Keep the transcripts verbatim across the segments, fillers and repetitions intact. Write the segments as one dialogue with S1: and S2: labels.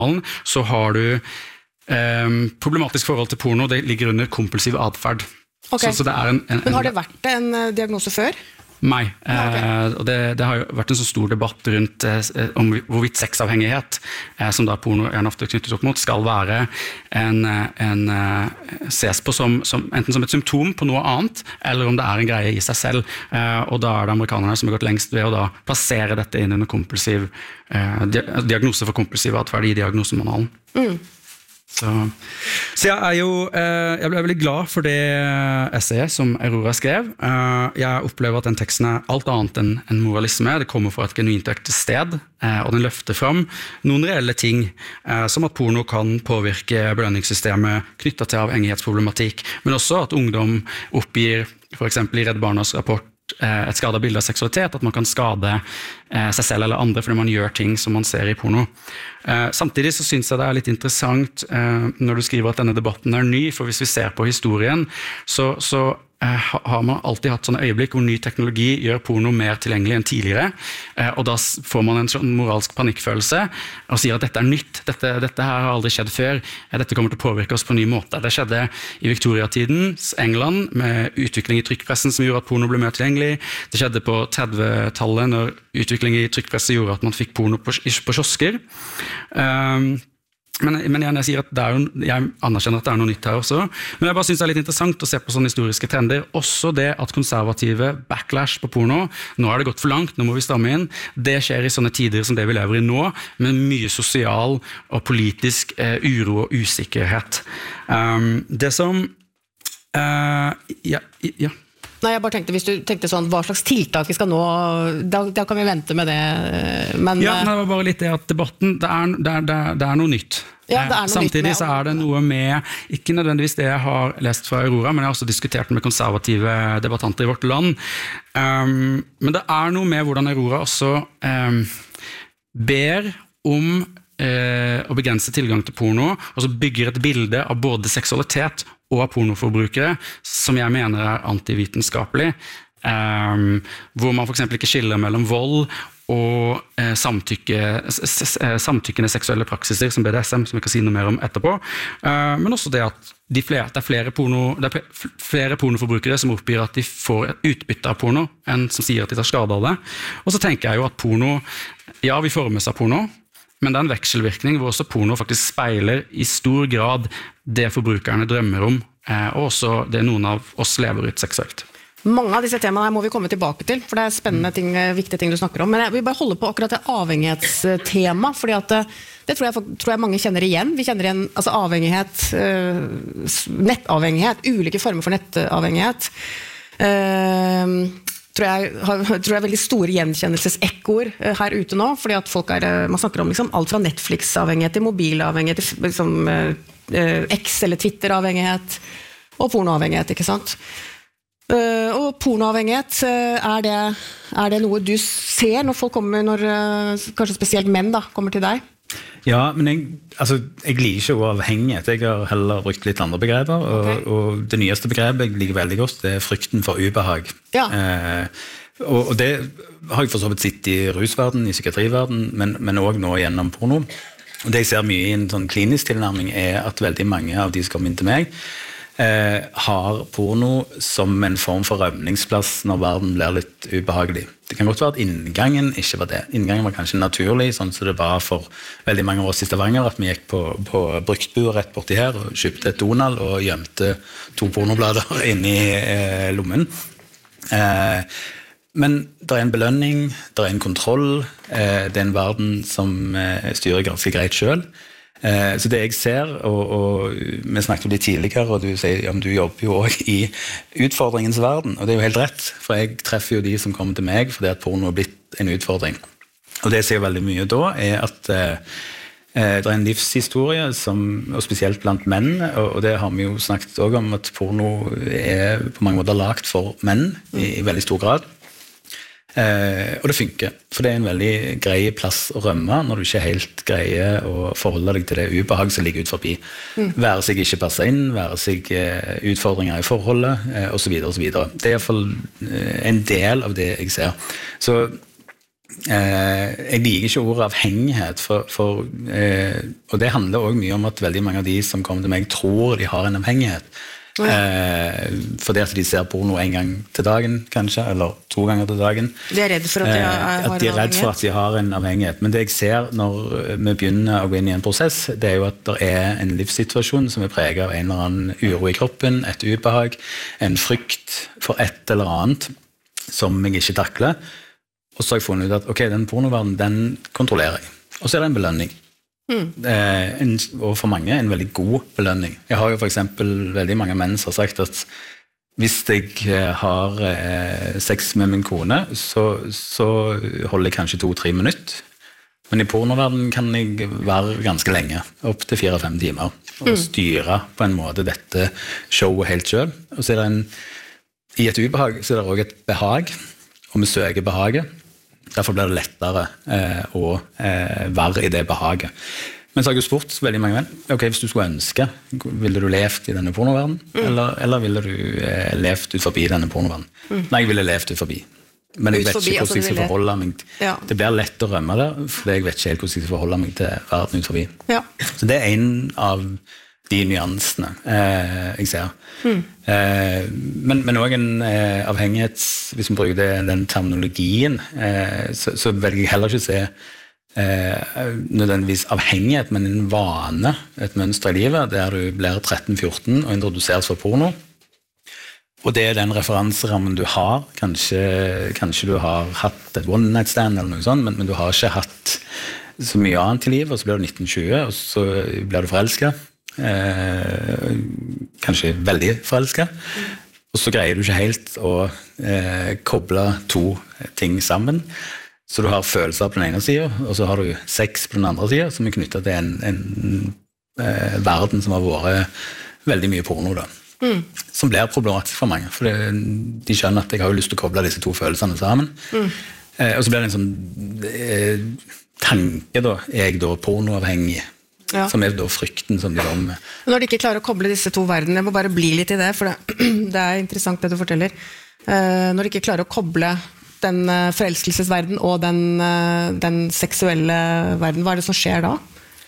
S1: så har du eh, problematisk forhold til porno, det ligger under kompulsiv adferd.
S2: Okay.
S1: Så, så det er en, en,
S2: Men har det vært en diagnose før?
S1: Nei,
S2: Ja, okay.
S1: eh, og det, det har jo vært en så stor debatt rundt eh, om hvorvidt sexavhengighet, eh, som da porno gjerne ofte knyttet opp mot, skal være en, en eh, ses på som, som, enten som et symptom på noe annet, eller om det er en greie i seg selv. Eh, og da er det amerikanerne som har gått lengst ved å da plassere dette inn under kompulsiv, eh, diagnose for kompulsiv atferd i diagnosemanualen.
S2: Mm.
S1: Så, så jeg er jo eh, jeg ble veldig glad for det essayet som Aurora skrev. Eh, jeg opplever at den teksten er alt annet enn en moralisme. Det kommer fra et genuint ekte sted, eh, og den løfter fram noen reelle ting, eh, som at porno kan påvirke belønningssystemet knyttet til avhengighetsproblematikk, men også at ungdom oppgir, for eksempel i Redd Barnas rapport, et skadet bilde av seksualitet, at man kan skade eh, seg selv eller andre fordi man gjør ting som man ser i porno. Eh, samtidig så synes jeg det er litt interessant eh, når du skriver at denne debatten er ny, for hvis vi ser på historien, så, så eh, har man alltid hatt sånne øyeblikk hvor ny teknologi gjør porno mer tilgjengelig enn tidligere, eh, og da får man en sånn moralsk panikkfølelse og sier at dette er nytt, dette, dette her har aldri skjedd før, eh, dette kommer til å påvirke oss på en ny måte. Det skjedde i Victoria-tidens England med utvikling i trykkpressen som gjorde at porno ble mer tilgjengelig. Det skjedde på trettitallet når utvikling i trykkpresset gjorde at man fikk porno på, på kiosker. Um, men, men jeg, jeg sier at det er jo, jeg anerkjenner at det er noe nytt her også, men jeg bare synes det er litt interessant å se på sånne historiske trender, også det at konservative backlash på porno, nå har det gått for langt, nå må vi stamme inn, det skjer i sånne tider som det vi lever i nå, med mye sosial og politisk eh, uro og usikkerhet. Um, det som uh, ja, ja
S2: Nei, jeg bare tenkte, hvis du tenkte sånn, hva slags tiltak vi skal nå, da, da kan vi vente med det, men...
S1: Ja, men det var bare litt det at debatten, det er, det er, det er, det er noe nytt.
S2: Ja, det er noe
S1: Samtidig
S2: nytt med,
S1: så er det noe med, ikke nødvendigvis det jeg har lest fra Aurora, men jeg har også diskutert med konservative debattanter i vårt land. Um, men det er noe med hvordan Aurora også um, ber om uh, å begrense tilgang til porno, og så bygger et bilde av både seksualitet og av pornoforbrukere, som jeg mener er antivitenskapelig, um, hvor man for eksempel ikke skiller mellom vold og eh, samtykke, samtykkende seksuelle praksiser som B D S M, som vi kan si noe mer om etterpå, uh, men også det at de flere, det, er flere porno, det er flere pornoforbrukere som oppgir at de får utbytte av porno, enn som sier at de tar skade av det. Og så tenker jeg jo at porno, ja, vi formes av porno, men det er en vekselvirkning hvor også porno faktisk speiler i stor grad det forbrukerne drømmer om, og også det noen av oss lever ut seksuelt.
S2: Mange av disse temaene her må vi komme tilbake til, for det er spennende ting, viktige ting du snakker om. Men jeg vil bare holde på akkurat det avhengighetstema, fordi at det tror jeg, tror jeg mange kjenner igjen. Vi kjenner igjen altså avhengighet, nettavhengighet, ulike former for nettavhengighet. Tror jeg, har, tror jeg er veldig store gjenkjennelsesekkoer her ute nå, fordi at folk er, man snakker om liksom alt fra Netflix-avhengighet til mobilavhengighet, til liksom, X- eller Twitter-avhengighet, og pornoavhengighet, ikke sant? Og pornoavhengighet, er det, er det noe du ser når folk kommer, når kanskje spesielt menn da, kommer til deg?
S3: Ja, men jeg, altså, jeg liker ikke avhengighet. Jeg har heller brukt litt andre begreper, og,
S2: Okay.
S3: og det nyeste begrepet jeg liker veldig godt, det er frykten for ubehag.
S2: Ja.
S3: Eh, og, og det har jeg for så vidt sett i rusverden, i psykiatriverden, men, men også nå gjennom porno. Og det jeg ser mye i en sånn klinisk tilnærming er at veldig mange av de som kommer inn til meg, eh, har porno som en form for rømningsplass når verden blir litt ubehagelig. Det kan godt være at inngangen ikke var det. Inngangen var kanskje naturlig, sånn som det var for veldig mange år i Stavanger, at vi gikk på, på bruktbua rett borti her og kjøpte et Donald og gjemte to pornoblader inni eh, lommen. Eh, men det er en belønning, det er en kontroll, eh, det er en verden som eh, styrer ganske greit selv. Eh, så det jeg ser, og, og vi snakket om det tidligere, og du sier, ja, men du jobber jo også i utfordringens verden, og det er jo helt rett, for jeg treffer jo de som kommer til meg, fordi at porno er blitt en utfordring. Og det jeg ser veldig mye da, er at eh, det er en livshistorie, som, og spesielt blant menn, og, og det har vi jo snakket også om, at porno er på mange måter lagt for menn, i, i veldig stor grad. Eh, og det funker, for det er en veldig grei plass å rømme når du ikke helt greier å forholde deg til det ubehag som ligger ut forbi. Mm. Være seg ikke passe inn, være seg eh, utfordringer i forholdet, eh, og så videre og så videre. Det er i hvert fall eh, en del av det jeg ser. Så eh, jeg liker ikke ordet avhengighet, for, for, eh, og det handler også mye om at veldig mange av de som kommer til meg tror de har en avhengighet. Oh, ja. eh, fordi at de ser porno en gang til dagen, kanskje, eller to ganger til dagen.
S2: De er redd for at de har,
S3: eh, at de er redd for at de har en avhengighet. Men det jeg ser når vi begynner å gå inn i en prosess, det er jo at det er en livssituasjon som er preget av en eller annen uro i kroppen, et ubehag, en frykt for et eller annet som jeg ikke takler. Og så har jeg funnet ut at ok, den pornoverdenen, den kontrollerer jeg. Og så er det en belønning. Mm. Eh, en, og for mange en veldig god belønning. Jeg har jo for eksempel veldig mange menn som har sagt at hvis jeg har eh, sex med min kone, så, så holder jeg kanskje to-tre minutter. Men i pornoverdenen kan jeg være ganske lenge, opp til fire-fem timer, og mm. styre på en måte dette showet helt selv. Og så er det en, i et ubehag så er det også et behag, og vi søker behaget. Derfor blir det lettere eh, å eh, være i det behaget. Men så har jeg jo spurt veldig mange menn, ok, hvis du skulle ønske, ville du levd i denne pornoverdenen, mm. eller, eller ville du eh, levd ut forbi denne pornoverdenen? Mm. Nei, jeg ville levd ut forbi. Men jeg vet forbi, ikke hvordan jeg skal forholde meg til. Ja. Det blir lett å rømme det, for jeg vet ikke helt hvordan jeg skal forholde meg til verden ut forbi. Ja. Så det er en av de nyansene eh, jeg ser. Mm. Eh, men, men også en eh, avhengighet, hvis vi bruker det, den terminologien, eh, så, så velger jeg heller ikke å se eh, nødvendigvis avhengighet, men en vane, et mønster i livet, der du blir tretten fjorten og introduseres for porno. Og det er den referanserammen du har. Kanskje, kanskje du har hatt et one night stand eller noe sånt, men, men du har ikke hatt så mye annet i livet, og så blir du nitten tjue, og så blir du forelsket. Eh, kanskje veldig forelsket, og så greier du ikke helt å eh, koble to ting sammen, så du har følelser på den ene siden, og så har du sex på den andre siden, som er knyttet til en, en eh, verden som har vært veldig mye porno da, mm. som blir problematisk for mange, for det, de skjønner at jeg har jo lyst til å koble disse to følelsene sammen, mm. eh, og så blir det en sånn eh, tanke da, er jeg da pornoavhengig, ja. Som er da frykten som de var med.
S2: Når de ikke klarer å koble disse to verdenene, jeg må bare bli litt i det, for det, det er interessant det du forteller. Uh, når de ikke klarer å koble den uh, forelskelsesverden og den, uh, den seksuelle verden, hva er det som skjer da?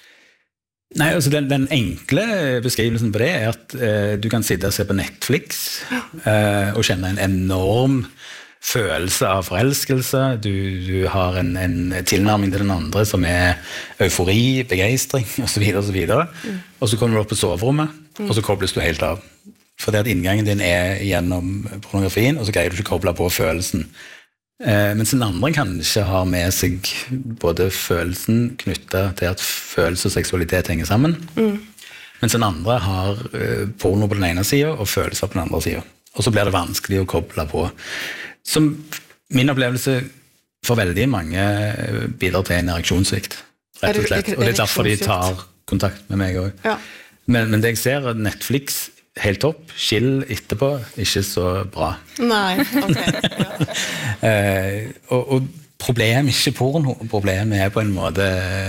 S3: Nei, altså den, den enkle beskrivelsen på det er at uh, du kan sitte og se på Netflix uh, og kjenne en enorm følelse av forelskelse, du, du har en, en tilnærming til den andre som er eufori, begeistring, og så videre, og så videre. Mm. Og så kommer du opp på soverommet, mm. og så kobles du helt av. For det at inngangen din er gjennom pornografien, og så greier du ikke å koble på følelsen. Eh, mens den andre kanskje har med seg både følelsen knyttet til at følelse og seksualitet henger sammen, mm. mens den andre har eh, porno på den ene siden, og følelser på den andre siden. Og så blir det vanskelig å koble på. Som min opplevelse for veldig mange bidrar til en ereksjonssvikt, rett og slett. Og det er derfor de tar kontakt med meg også. Ja. Men, men det jeg ser er Netflix helt topp, chill etterpå, ikke så bra.
S2: Nei, ok. Ja.
S3: eh, og, og problemet er ikke porno, problemet er på en måte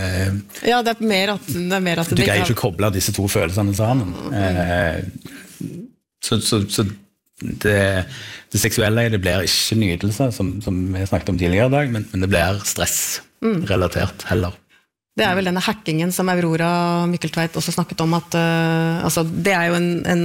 S2: ja, det er mer at, det er mer at
S3: du greier ikke å koble disse to følelsene sammen. Eh, så, så, så Det, det seksuelle det blir ikke nytelse, som, som vi snakket om tidligere i dag, men, men det blir stress-relatert heller.
S2: Det er vel denne hackingen som Aurora Mykkeltveit også snakket om, at uh, altså, det er jo en, en,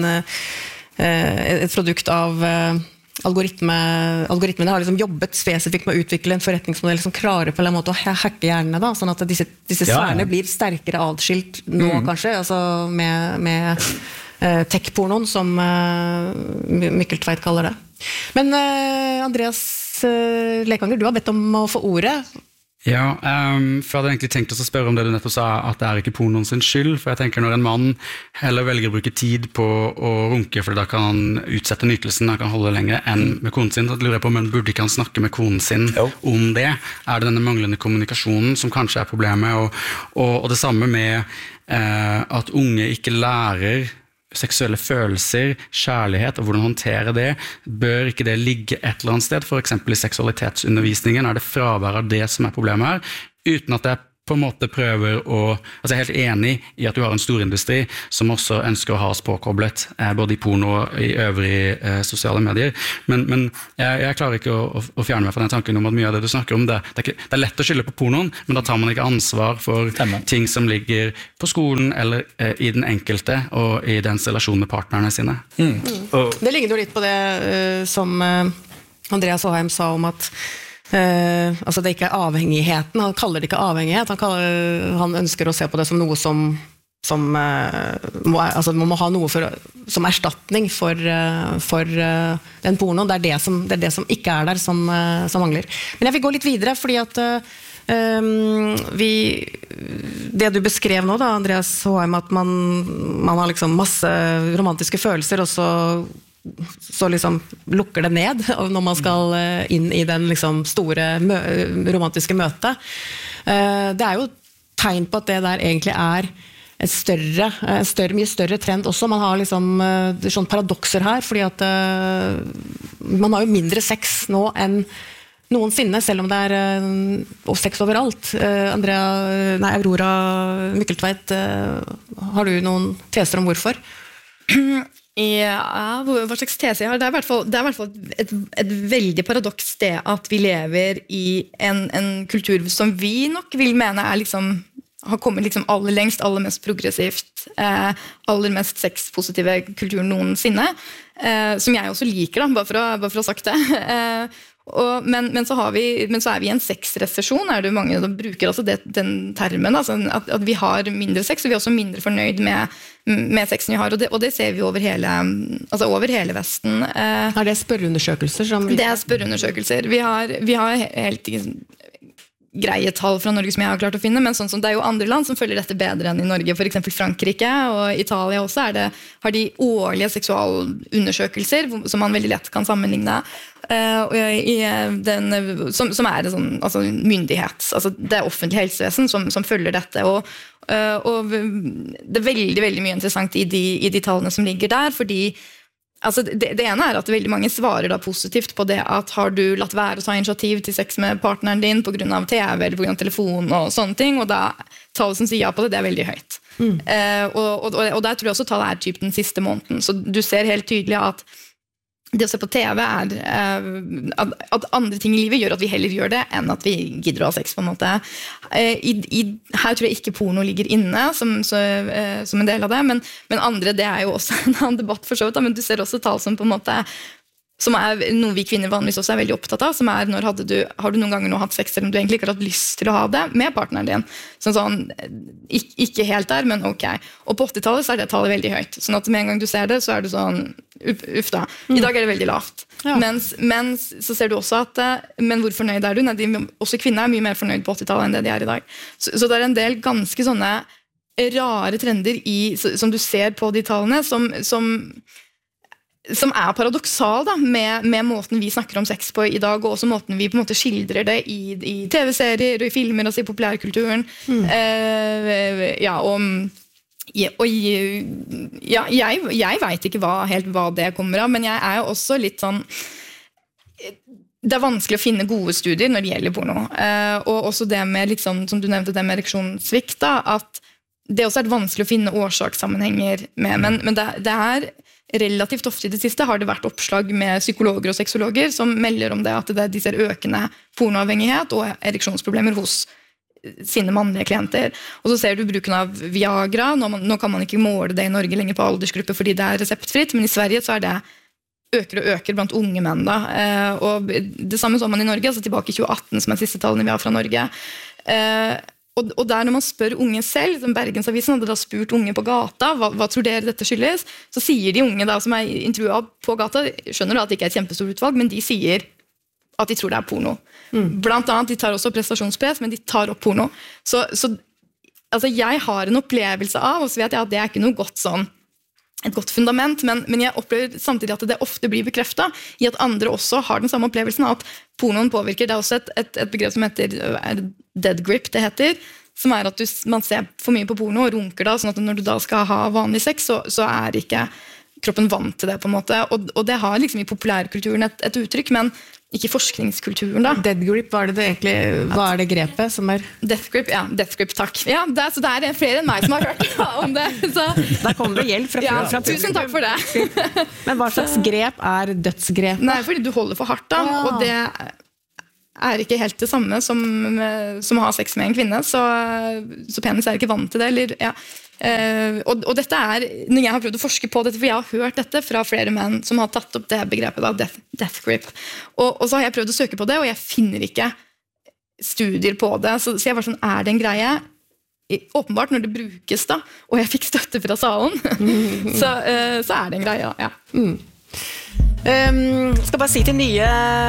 S2: uh, et produkt av uh, algoritme. Algoritmene har liksom jobbet spesifikt med å utvikle en forretningsmodell som klarer på en måte å hacke hjernene, da, sånn at disse, disse sfærene ja, ja. blir sterkere adskilt nå mm. kanskje, altså med... med tech-pornoen, som uh, Mykkeltveit kaller det. Men uh, Andreas uh, Lekanger, du har bedt om å få ordet.
S1: Ja, um, for jeg hadde egentlig tenkt å spørre om det du nettopp sa, at det er ikke pornoen sin skyld, for jeg tenker når en mann heller velger å bruke tid på å runke, for da kan han utsette nytelsen, han kan holde lenger enn med konen sin, så lurer jeg på, men burde ikke han snakke med konen sin jo. Om det? Er det denne manglende kommunikasjonen som kanskje er problemet, og, og, og det samme med uh, at unge ikke lærer seksuelle følelser, kjærlighet og hvordan håndtere det, bør ikke det ligge et eller annet sted, for eksempel i seksualitetsundervisningen, er det fravær av det som er problemet her, uten at det er på en måte prøver å, altså jeg er helt enig i at du har en stor industri som også ønsker å ha oss påkoblet, eh, både i porno og i øvrige eh, sosiale medier, men, men jeg, jeg klarer ikke å, å fjerne meg fra den tanken om at mye av det du snakker om, det, det, er, ikke, det er lett å skylde på pornoen, men da tar man ikke ansvar for Stemmer. ting som ligger på skolen eller eh, i den enkelte og i dens relasjon med partnerne sine.
S2: Mm. Mm. Og, det ligger jo litt på det uh, som uh, Andreas Håheim sa om at Uh, altså det ikke er avhengigheten, han kaller det ikke avhengighet, han, kaller, han ønsker å se på det som noe som, som uh, må, altså man må ha noe for, som erstatning for, uh, for uh, den pornoen, det er det, som, det er det som ikke er der som, uh, som mangler. Men jeg vil gå litt videre, fordi at uh, um, vi, det du beskrev nå da, Andreas Håheim, at man, man har liksom masse romantiske følelser, og så så liksom lukker det ned når man skal inn i den liksom store mø romantiske møtet. Det er jo tegn på at det der egentlig er et større, større, mye større trend også. Man har liksom sånn paradokser her, fordi at man har jo mindre sex nå enn noensinne, selv om det er og sex overalt. Andrea, nei, Aurora Mykkeltveit, har du noen teser om hvorfor?
S4: Ja, hva slags tese jeg har? Det er i hvert fall, det er i hvert fall et, et veldig paradoks det at vi lever i en, en kultur som vi nok vil mene er liksom, har kommet liksom aller lengst, aller mest progressivt, eh, aller mest sexpositive kulturen noensinne, eh, som jeg også liker da, bare for å, bare for å ha sagt det. Eh, Og, men, men, så har vi, men så er vi i en sexresesjon, er det jo mange som bruker altså det, den termen, altså at, at vi har mindre sex, og vi er også mindre fornøyd med, med sexen vi har, og det, og det ser vi over hele, altså over hele Vesten.
S2: Er det spørreundersøkelser? Som vi...
S4: Det er spørreundersøkelser. Vi har, vi har helt greie tall fra Norge som jeg har klart å finne, men sånn som det er jo andre land som følger dette bedre enn i Norge, for eksempel Frankrike og Italia også, er det, har de årlige seksualundersøkelser som man veldig lett kan sammenligne uh, i den, som, som er sånn, altså myndighet, altså det er offentlig helsevesen som, som følger dette, og, uh, og det er veldig, veldig mye interessant i de, i de tallene som ligger der, fordi Altså det, det ene er at veldig mange svarer da positivt på det at har du latt være å ta initiativ til sex med partneren din på grunn av T V eller på grunn av telefon og sånne ting, og da tallet som sier ja på det, det er veldig høyt. Mm. Eh, og, og, og der tror jeg også tallet er typ den siste måneden, så du ser helt tydelig at det å se på T V er eh, at, at andre ting i livet gjør at vi heller gjør det enn at vi gidder å ha sex på en måte. Eh, i, i, her tror jeg ikke porno ligger inne som, så, eh, som en del av det, men, men andre, det er jo også en annen debatt for så vidt, men du ser også tall som på en måte som er noe vi kvinner vanligvis også er veldig opptatt av, som er når hadde du, har du noen ganger nå hatt sex selv om du egentlig ikke har hatt lyst til å ha det med partneren din. Sånn sånn, ikke, ikke helt der, men ok. Og på åttitallet så er det tallet veldig høyt, sånn at med en gang du ser det, så er du sånn, uff da. I dag er det veldig lavt. Ja. Mens, mens så ser du også at, men hvor fornøyd er du? Nei, de, også kvinner er mye mer fornøyd på åttitallet enn det de er i dag. Så, så det er en del ganske sånne rare trender i, som du ser på de tallene, som, som som er paradoksal da, med, med måten vi snakker om sex på i dag, og også måten vi på en måte skildrer det i, i T V-serier og i filmer, altså i populærkulturen. Mm. Eh, ja, og, og ja, jeg, jeg vet ikke hva, helt hva det kommer av, men jeg er jo også litt sånn det er vanskelig å finne gode studier når det gjelder porno. Eh, og også det med, litt sånn, som du nevnte, det med ereksjonssvikt, da, at det også er vanskelig å finne årsakssammenhenger med, men, men det, det er relativt ofte i det siste har det vært oppslag med psykologer og sexologer som melder om det at det, de ser økende pornoavhengighet og ereksjonsproblemer hos sine mannlige klienter. Og så ser du bruken av Viagra. Nå, man, nå kan man ikke måle det i Norge lenger på aldersgruppe fordi det er reseptfritt, men i Sverige så er det øker og øker blant unge menn. Da. Eh, og det samme som man i Norge, altså tilbake i tjue atten som er siste tallene vi har fra Norge. Eh, Og, og der når man spør unge selv, som Bergensavisen hadde da spurt unge på gata, hva, hva tror dere dette skyldes? Så sier de unge da, som er intervjuet på gata, skjønner du at det ikke er et kjempestort utvalg, men de sier at de tror det er porno. Mm. Blant annet, de tar også prestasjonspress, men de tar opp porno. Så, så altså, jeg har en opplevelse av, og så vet jeg at det er ikke noe godt sånn, et godt fundament, men, men jeg opplever samtidig at det ofte blir bekreftet i at andre også har den samme opplevelsen av at pornoen påvirker. Det er også et, et, et begrep som heter dead grip, det heter, som er at du, man ser for mye på porno og runker da, sånn at når du da skal ha vanlig sex, så, så er ikke kroppen vant til det på en måte, og, og det har liksom i populærkulturen et, et uttrykk, men, ikke forskningskulturen da.
S2: Death grip, hva er det, det egentlig, hva er det grepet som er?
S4: Death grip, ja, death grip, takk. Ja, det er, så det er flere enn meg som har hørt om det. Så.
S2: Der kom det hjelp fra,
S4: ja,
S2: fra
S4: tusen takk for det.
S2: Men hva slags grep er dødsgrep?
S4: Nei, fordi du holder for hardt da, ja. Og det er ikke helt det samme som, som å ha sex med en kvinne, så, så penis er ikke vant til det, eller ja. Uh, og, og dette er, når jeg har prøvd å forske på dette, for jeg har hørt dette fra flere menn som har tatt opp det begrepet da, death, death grip, og, og så har jeg prøvd å søke på det, og jeg finner ikke studier på det, så, så jeg var sånn, er det en greie? I, åpenbart når det brukes da, og jeg fikk støtte fra salen, mm. så, uh, så er det en greie, ja. Mm.
S2: Um, skal bare si til nye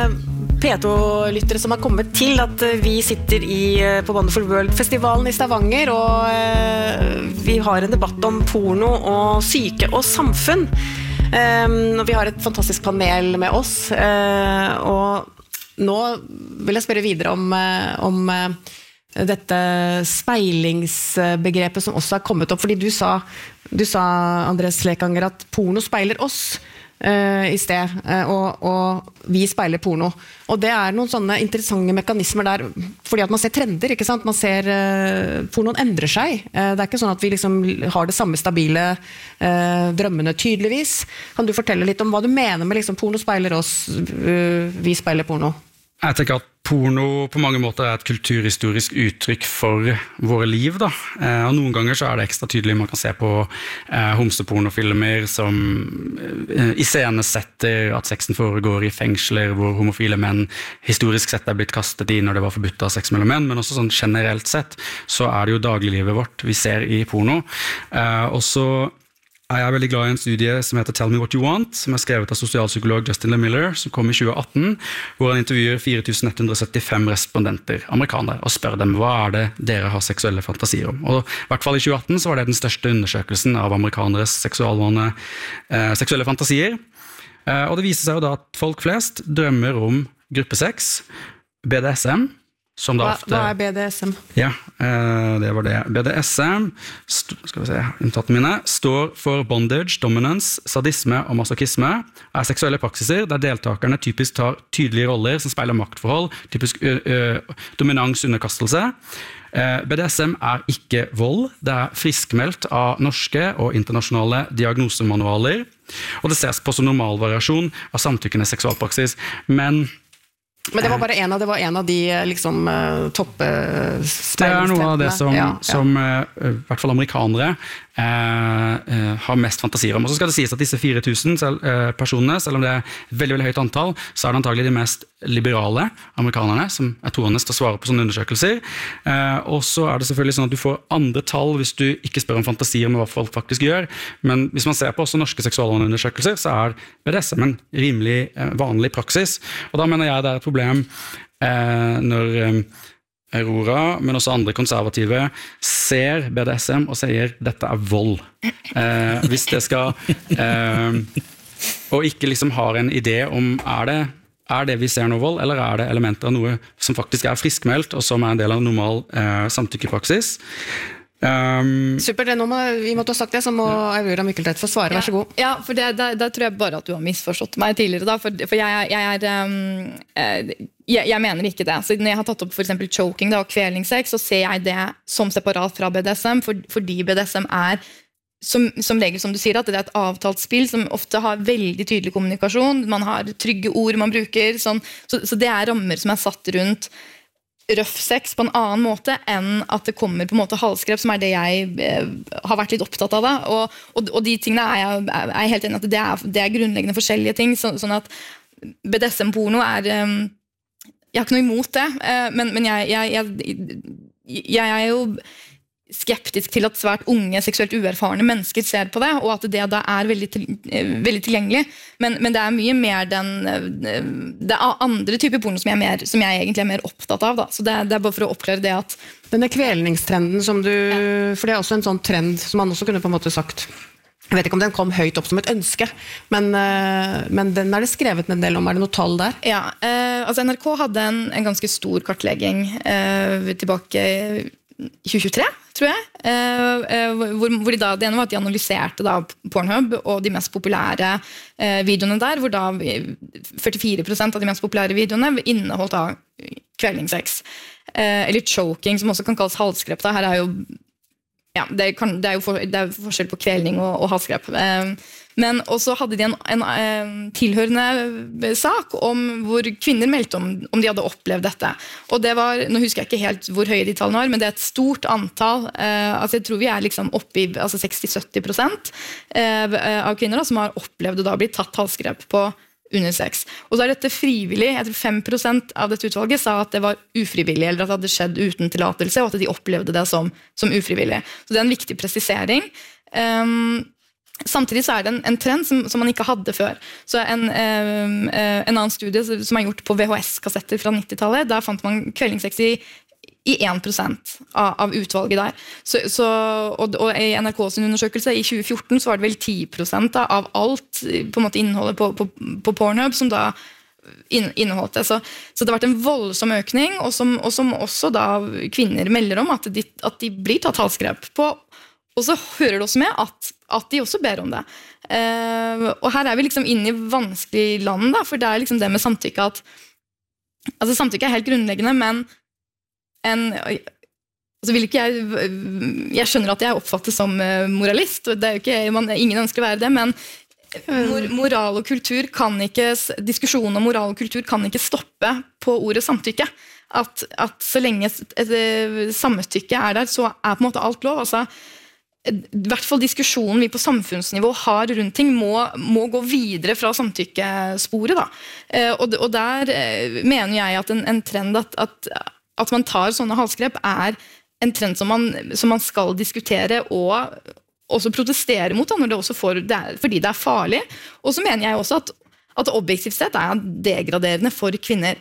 S2: P to-lyttere som har kommet til at vi sitter i, på Wonderful World-festivalen i Stavanger, og uh, vi har en debatt om porno og syke og samfunn. Um, og vi har et fantastisk panel med oss, uh, og nå vil jeg spørre videre om, uh, om uh, dette speilingsbegrepet som også har kommet opp, fordi du sa, du sa Andres Lekanger, at porno speiler oss. Uh, i sted, uh, og, og vi speiler porno. Og det er noen sånne interessante mekanismer der, fordi at man ser trender, ikke sant? Man ser uh, pornoen endrer seg. Uh, det er ikke sånn at vi liksom har det samme stabile uh, drømmene tydeligvis. Kan du fortelle litt om hva du mener med liksom, porno speiler oss, uh, vi speiler porno?
S1: Jeg tenker at porno på mange måter er et kulturhistorisk uttrykk for våre liv. Da. Eh, og noen ganger så er det ekstra tydelig. Man kan se på eh, homsepornofilmer som eh, iscenesetter at sexen foregår i fengsler hvor homofile menn historisk sett er blitt kastet i når det var forbudt å ha sex mellom menn, men også sånn generelt sett så er det jo dagliglivet vårt vi ser i porno. Eh, og så er jeg veldig glad i en studie som heter Tell Me What You Want, som er skrevet av sosialpsykolog Justin LeMiller, som kom i tjue atten, hvor han intervjuer fire tusen ett hundre syttifem respondenter, amerikanere, og spør dem hva er det dere har seksuelle fantasier om. Og i hvert fall i tjue atten så var det den største undersøkelsen av amerikaneres seksualvane, eh, seksuelle fantasier. Eh, og det viser seg jo da at folk flest drømmer om gruppesex, B D S M, som da
S2: hva,
S1: ofte...
S2: hva er B D S M?
S1: Ja, eh, det var det. B D S M, st- skal vi se, inntattene mine, står for bondage, dominance, sadisme og masochisme, er seksuelle praksiser der deltakerne typisk tar tydelige roller som speiler maktforhold, typisk ø, ø, dominans underkastelse. Eh, B D S M er ikke vold, det er friskmeldt av norske og internasjonale diagnosemanualer, og det ses på som normalvariasjon av samtykkende seksualpraksis, men
S2: Men det var bare en av, det var en av de liksom, toppe
S1: Det er noe av det som, ja, ja. som i hvert fall amerikanere eh, eh, har mest fantasier om. Og så skal det sies at disse fire tusen selv, eh, personene, selv om det er veldig, veldig høyt antall, så er det antagelig de mest liberale amerikanerne som er troende til å svare på sånne undersøkelser. Eh, og så er det selvfølgelig sånn at du får andre tall hvis du ikke spør om fantasier med hva folk faktisk gjør. Men hvis man ser på også norske seksualundersøkelser, så er B D S M en rimelig eh, vanlig praksis. Og da mener jeg det er et problem eh, når eh, Aurora, men også andre konservative, ser B D S M og sier dette er vold. Eh, hvis det skal eh, og ikke liksom har en idé om er det, er det vi ser noe vold, eller er det elementer av noe som faktisk er friskmeldt, og som er en del av normal eh, samtykkepraksis. Um,
S2: Supert, nå må, vi måtte ha sagt det, så må Aurora Mykkeltvedt få svare, vær så god.
S4: Ja, for det, der, der tror jeg bare at du har misforstått meg tidligere da, for, for jeg, jeg er um, jeg, jeg mener ikke det. Så når jeg har tatt opp for eksempel choking da, og kvelingssex, så ser jeg det som separat fra B D S M, for, fordi B D S M er som, som regel, som du sier, at det er et avtalt spill som ofte har veldig tydelig kommunikasjon, man har trygge ord man bruker, sånn, så, så det er rammer som er satt rundt røff sex på en annen måte enn at det kommer på en måte halsgrep, som er det jeg eh, har vært litt opptatt av da. Og, og, og de tingene er jeg, er jeg helt enig at det er, det er grunnleggende forskjellige ting, så, sånn at B D S M-porno er um, jeg har ikke noe imot det, uh, men, men jeg, jeg, jeg, jeg er jo skeptisk til at svært unge, seksuelt uerfarne mennesker ser på det, og at det da er veldig, til, veldig tilgjengelig. Men, men det er mye mer den det er andre typer porno som jeg, er mer, som jeg egentlig er mer opptatt av. Da. Så det, det er bare for å oppklare det at
S2: denne kvelningstrenden som du,
S4: ja.
S2: for det er også en sånn trend som man også kunne på en måte sagt, jeg vet ikke om den kom høyt opp som et ønske, men, men den er det skrevet en del om, er det noe tall der?
S4: Ja, eh, altså N R K hadde en, en ganske stor kartlegging eh, tilbake i tjue tjuetre, tror jeg. Eh, hvor, hvor de da, det ene var at de analyserte da Pornhub og de mest populære eh, videoene der, hvor da førtifire prosent av de mest populære videoene inneholdt da kvelningssex. Eh, eller choking, som også kan kalles halsgrep. Da. Her er jo, ja, det, kan, det er jo for, det er forskjell på kvelning og, og halsgrep. Eh, Men også hadde de en, en, en tilhørende sak om hvor kvinner meldte om, om de hadde opplevd dette. Og det var, nå husker jeg ikke helt hvor høye de tallene var, men det er et stort antall. Eh, altså jeg tror vi er liksom oppe i altså seksti til sytti prosent eh, av kvinner da, som har opplevd å da bli tatt halsgrep på under sex. Og så er dette frivillig. Jeg tror fem prosent av dette utvalget sa at det var ufrivillig, eller at det hadde skjedd uten tillatelse, og at de opplevde det som, som ufrivillig. Så det er en viktig presisering. Um, Samtidig så er det en, en trend som, som man ikke hadde før. Så en, eh, en annen studie som er gjort på V H S-kassetter fra nittitallet, der fant man kvelningssex i, i én prosent av, av utvalget der. Så, så, og, og i N R K's undersøkelse i tjue fjorten så var det vel ti prosent da, av alt på en måte innholdet på, på, på Pornhub som da inneholdt det. Så, så det har vært en voldsom økning, og som, og som også da kvinner melder om at de, at de blir tatt halsgrep på. Og så hører det også med at, at de også ber om det. Uh, og her er vi liksom inne i vanskelig land, da, for det er liksom det med samtykke at altså samtykke er helt grunnleggende, men en, altså vil ikke jeg, jeg skjønner at jeg oppfattes som moralist, og det er jo ikke, man, ingen ønsker å være det, men mor, moral og kultur kan ikke, diskusjonen om moral og kultur kan ikke stoppe på ordet samtykke. At, at så lenge et, et samtykke er der, så er på en måte alt lov. Altså, i hvert fall diskusjonen vi på samfunnsnivå har rundt ting må, må gå videre fra samtykkesporet da. Og, og der mener jeg at en, en trend at, at, at man tar sånne halsgrep er en trend som man, som man skal diskutere og også protestere mot da, når det også får, det er, fordi det er farlig. Og så mener jeg også at at objektivt sett er degraderende for kvinner.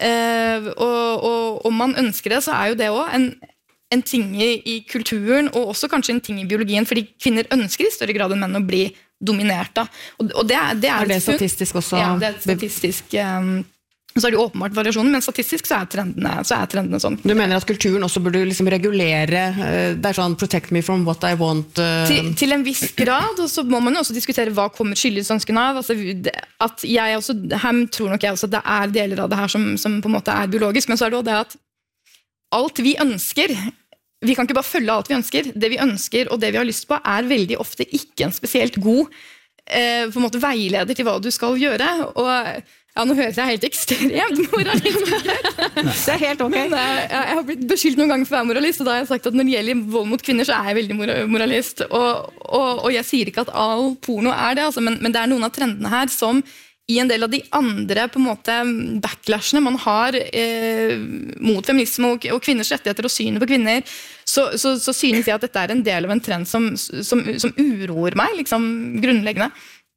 S4: Eh, og, og om man ønsker det, så er jo det også en en ting i, i kulturen, og også kanskje en ting i biologien, fordi kvinner ønsker i større grad enn menn å bli dominert. Da. Og, og det, er, det er,
S2: er det statistisk også?
S4: Ja, det er statistisk. Um, så er det jo åpenbart variasjoner, men statistisk så er trendene, så er trendene sånn. Du
S2: mener at kulturen også burde liksom regulere, det er sånn protect me from what I want? Uh...
S4: Til, til en viss grad, og så må man jo også diskutere hva kommer skyldighetsønsken av. Altså, at jeg også, her tror nok jeg også at det er deler av det her som, som på en måte er biologisk, men så er det også det at alt vi ønsker, vi kan ikke bare følge alt vi ønsker. Det vi ønsker og det vi har lyst på er veldig ofte ikke en spesielt god eh, på en måte veileder til hva du skal gjøre. Og ja, nå høres jeg helt ekstremt moralist.
S2: Det er helt ok.
S4: Men, jeg, jeg har blitt beskyldt noen ganger for å være moralist, og da har jeg sagt at når det gjelder vold mot kvinner, så er jeg veldig moralist. Og, og, og jeg sier ikke at all porno er det, altså, men, men det er noen av trendene her som i en del av de andre på en måte backlashene man har eh, mot feminisme og, og kvinners rettigheter og synet på kvinner, så, så, så synes jeg at dette er en del av en trend som, som, som uroer meg, liksom grunnleggende.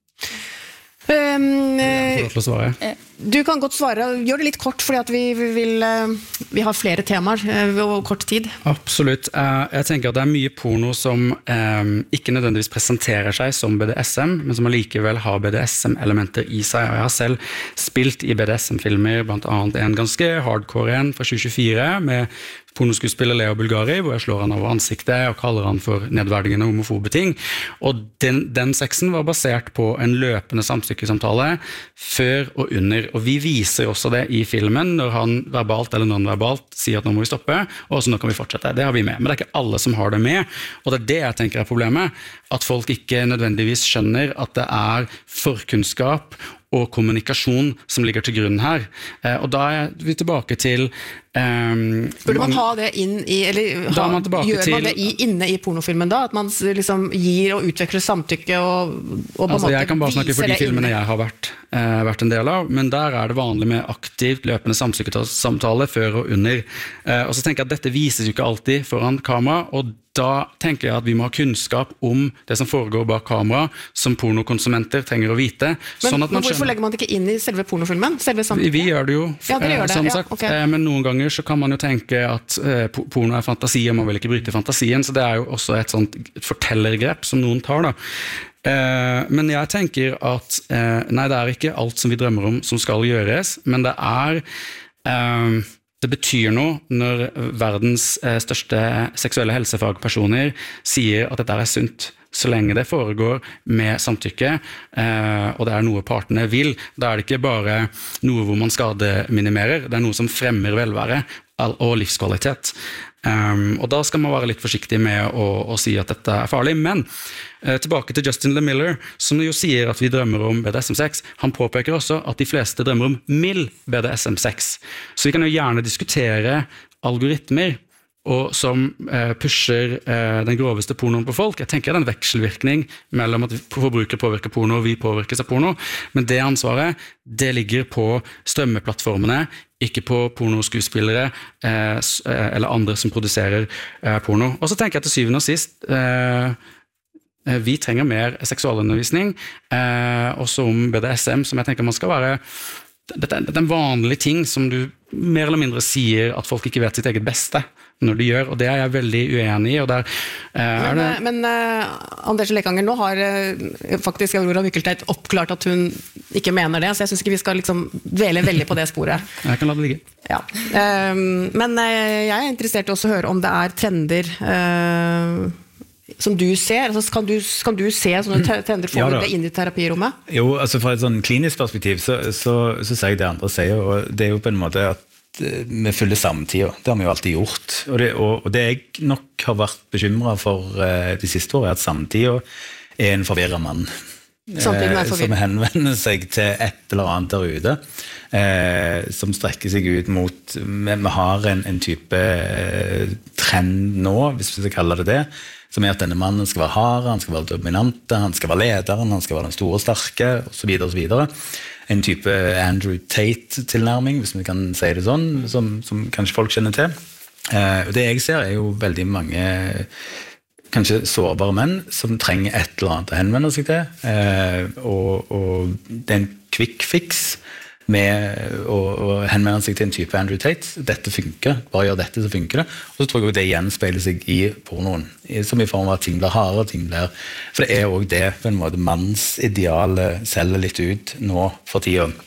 S2: Um,
S1: uh,
S2: du kan godt svare, gjør det litt kort, fordi at vi, vi, vil, uh, vi har flere temaer uh, og kort tid.
S1: Absolutt. Uh, jeg tenker at det er mye porno som um, ikke nødvendigvis presenterer seg som B D S M, men som allikevel har B D S M-elementer i seg. Og jeg har selv spilt i B D S M-filmer, blant annet en ganske hardcore en fra tjue tjuefire med pornoskuespiller Leo Bulgari, hvor jeg slår han over ansiktet og kaller han for nedverdigende homofobe ting. Og den, den sexen var basert på en løpende samtykkesamtale før og under. Og vi viser også det i filmen når han verbalt eller non-verbalt sier at nå må vi stoppe, og så nå kan vi fortsette. Det har vi med. Men det er ikke alle som har det med. Og det er det jeg tenker er problemet. At folk ikke nødvendigvis skjønner at det er forkunnskap og kommunikasjon som ligger til grunn her. Eh, og da er vi tilbake til Um,
S2: Burde man, man ha det inn i, eller ha, man gjør man til, det i, inne i pornofilmen da? At man liksom gir og utveksler samtykke og, og på
S1: altså,
S2: måte
S1: jeg kan bare snakke for de filmene jeg har vært, uh, vært en del av, men der er det vanlig med aktivt løpende samtykkesamtale før og under. Uh, og så tenker jeg at dette vises jo ikke alltid foran kamera, og da tenker jeg at vi må ha kunnskap om det som foregår bak kamera, som pornokonsumenter trenger å vite.
S2: Men,
S1: sånn at man
S2: men hvorfor
S1: skjønner,
S2: legger man det ikke inn i selve pornofilmen? Selve vi,
S1: vi gjør det jo,
S2: ja, dere gjør det.
S1: som
S2: Ja,
S1: sagt,
S2: okay.
S1: men noen ganger så kan man jo tenke at eh, porno er fantasi, og man vil ikke bryte fantasien, så det er jo også et sånt fortellergrep som noen tar da. Eh, men jeg tenker at eh, nei, det er ikke alt som vi drømmer om som skal gjøres, men det er eh, det betyr noe når verdens største seksuelle helsefagpersoner sier at dette er sunt. Så lenge det foregår med samtykke, eh, og det er noe partene vil, da er det ikke bare noe hvor man skademinimerer, det er noe som fremmer velvære og livskvalitet. Um, og da skal man være litt forsiktig med å, å si at dette er farlig. Men eh, tilbake til Justin LeMiller, som jo sier at vi drømmer om B D S M sex. Han påpeker også at de fleste drømmer om mild B D S M sex. Så vi kan jo gjerne diskutere algoritmer og som eh, pusher eh, den groveste pornoen på folk. Jeg tenker det er en vekselvirkning mellom at forbrukere påvirker porno og vi påvirkes av porno, men det ansvaret, det ligger på strømmeplattformene, ikke på pornoskuespillere eh, eller andre som produserer eh, porno. Og så tenker jeg til syvende og sist, eh, vi trenger mer seksualundervisning, eh, også om B D S M, som jeg tenker man skal være. Dette er en vanlig ting som du mer eller mindre sier at folk ikke vet sitt eget beste når de gjør, og det er jeg veldig uenig i. Og der, eh, er det...
S2: Men, men uh, Anders Lekanger, nå har uh, faktisk Aurora Myklesteit oppklart at hun ikke mener det, så jeg synes ikke vi skal liksom dvele veldig på det sporet.
S1: Jeg kan la det ligge.
S2: Ja. Um, men uh, jeg er interessert i også å høre om det er trender uh, som du ser, altså kan, du, kan du se sånne trender får ja, du det inn i terapirommet?
S3: Jo, altså fra et sånn klinisk perspektiv så, så, så sier jeg det andre sier, og det er jo på en måte at vi følger samtida, det har vi jo alltid gjort, og det, og, og det jeg nok har vært bekymret for uh, de siste årene, er at samtida er en forvirret mann.
S2: Uh,
S3: som henvender seg til et eller annet der ute, uh, som strekker seg ut mot, vi, vi har en, en type uh, trend nå, hvis vi skal kalle det det, som er at denne mannen skal være hard, han skal være dominante, han skal være lederen, han skal være den store og sterke, og så videre og så videre. En type Andrew Tate-tilnærming, hvis vi kan si det sånn, som, som kanskje folk kjenner til. Eh, det jeg ser er jo veldig mange kanskje sårbare menn som trenger et eller annet å henvende seg til, eh, og, og det er en quick fix med å, å henvende seg til en type Andrew Tate. Dette funker, bare gjør dette så funker det. Og så tror jeg det gjenspeiler seg i pornoen, som i form av at ting blir hardere, ting blir... For det er også det, på en måte, mannsidealet selger litt ut nå for tiden.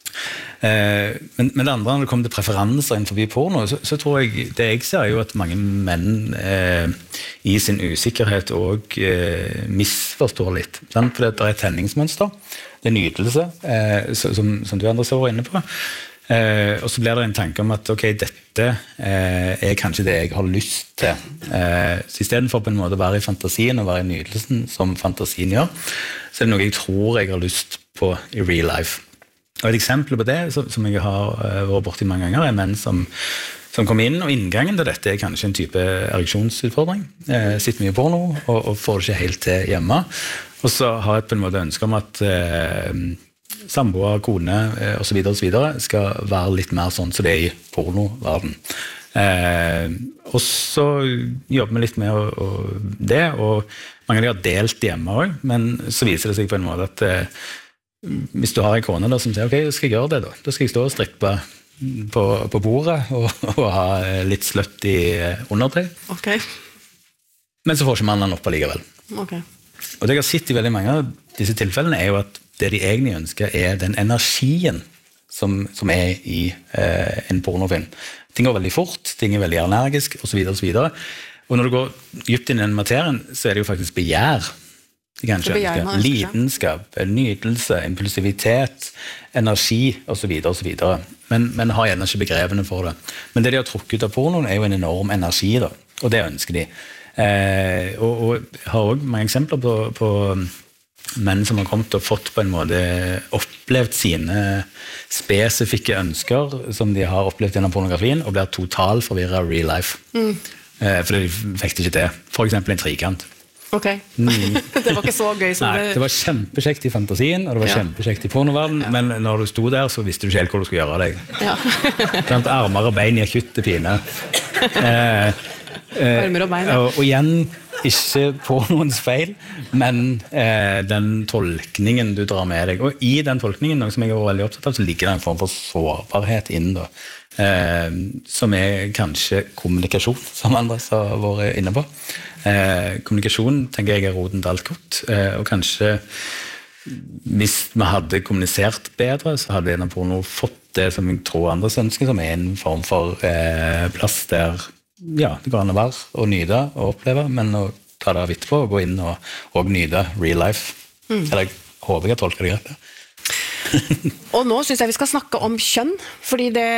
S3: Eh, men, men det andre, når det kommer til preferanser innenfor porno, så, så tror jeg, det jeg ser er jo at mange menn eh, i sin usikkerhet også eh, misforstår litt. Sant? For det er et tenningsmønster. Det er nytelse, eh, som, som du andre var inne på. Eh, og så blir det en tanke om at ok, dette eh, er kanskje det jeg har lyst til. Eh, så i stedet for på en måte å være i fantasien og være i nytelsen som fantasien gjør, så er det noe jeg tror jeg har lyst på i real life. Og et eksempel på det, som jeg har vært borti mange ganger, er menn som, som kommer inn, og inngangen til dette er kanskje en type ereksjonsutfordring. Eh, sitter mye porno og, og får det ikke helt til hjemme. Og så har jeg på en måte ønske om at eh, samboer, kone eh, og så videre og så videre skal være litt mer sånn som det er i pornoverden. Eh, og så jobber vi litt med å, å det, og mange av de har delt hjemme også, men så viser det seg på en måte at eh, hvis du har en kone da, som sier, ok, da skal jeg gjøre det da, da skal jeg stå og strippe på, på bordet og, og ha litt sløtt i undertøy.
S2: Ok.
S3: Men så får ikke mannen den opp allikevel.
S2: Ok.
S3: Og det jeg har sett i veldig mange av disse tilfellene er jo at det de egentlig ønsker er den energien som, som er i eh, en pornofilm. Ting går veldig fort, ting er veldig energisk, og så videre, og så videre. Og når du går dypt inn i den materien, så er det jo faktisk begjær. Det kan ønske. Lidenskap, nytelse, impulsivitet, energi, og så videre, og så videre. Men, men har gjerne ikke begrepene for det. Men det de har trukket ut av pornoen er jo en enorm energi, da, og det ønsker de. Eh, og, og har også mange eksempler på, på menn som har kommet og fått på en måte opplevd sine spesifikke ønsker som de har opplevd gjennom pornografien og blir totalt forvirret av real life. Mm. Eh, for de fikk det ikke til. For eksempel en trikant.
S2: Ok, mm. Det var ikke så gøy som
S3: Nei,
S2: det...
S3: det var kjempekjekt i fantasien, og det var ja. kjempekjekt i pornoverden, ja. Men når du sto der, så visste du ikke helt hvor du skulle gjøre deg. Ja. Blant armer og bein i kjutte pine. Eh,
S2: Armer og bein, ja.
S3: og, og igjen, ikke på noens feil, men eh, den tolkningen du drar med deg. Og i den tolkningen, noe som jeg er veldig opptatt av, så ligger det en form for sårbarhet inn da. Eh, som er kanskje kommunikasjon, som Andres har vært inne på. Eh, kommunikasjon tenker jeg er roden til alt godt, eh, og kanskje hvis vi hadde kommunisert bedre, så hadde en porno fått det som jeg tror andre ønsker, som er en form for eh, plass der ja, det går an å være og nyte og oppleve, men å ta det vidt på og gå inn og, og nyte real life. Mm. Eller jeg håper jeg har tolket det greit. Ja.
S2: Og nå synes jeg vi skal snakke om kjønn, fordi det